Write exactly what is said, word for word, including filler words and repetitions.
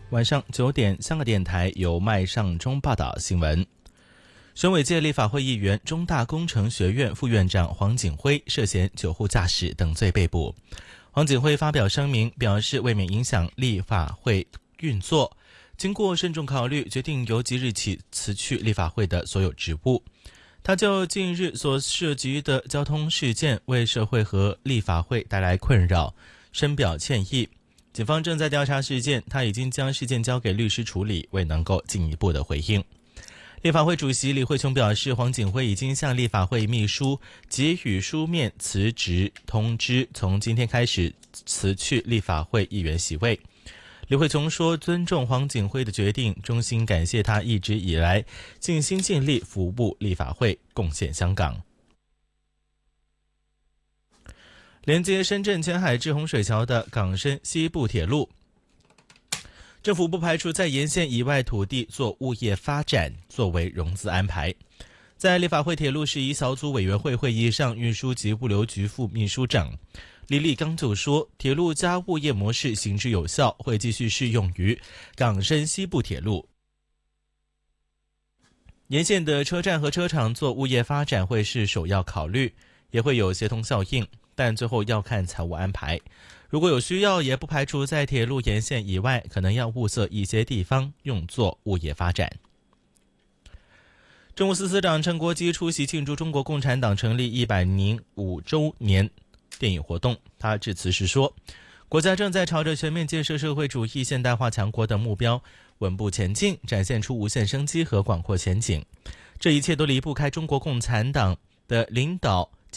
晚上九点，香港电台由麦尚中报道新闻。选委界立法会议员、中大工程学院副院长黄景辉涉嫌酒后驾驶等罪被捕。黄景辉发表声明，表示为免影响立法会运作，经过慎重考虑，决定由即日起辞去立法会的所有职务。他就近日所涉及的交通事件为社会和立法会带来困扰，深表歉意。警方正在调查事件，他已经将事件交给律师处理，未能够进一步的回应。立法会主席李慧琼表示，黄景辉已经向立法会秘书给予书面辞职通知，从今天开始辞去立法会议员席位。李慧琼说，尊重黄景辉的决定，衷心感谢他一直以来尽心尽力服务立法会，贡献香港。连接深圳前海至洪水桥的港深西部铁路，政府不排除在沿线以外土地做物业发展作为融资安排。在立法会铁路事宜小组委员会会议上，运输及物流局副秘书长李立刚就说，铁路加物业模式行之有效，会继续适用于港深西部铁路。沿线的车站和车厂做物业发展会是首要考虑，也会有协同效应，但最后要看财务安排。如果有需要，也不排除在铁路沿线以外，可能要物色一些地方用作物业发展。政务司司长陈国基出席庆祝中国共产党成立一百零五周年电影活动，他致辞时说，国家正在朝着全面建设社会主义现代化强国的目标稳步前进，展现出无限生机和广阔前景。这一切都离不开中国共产党的领导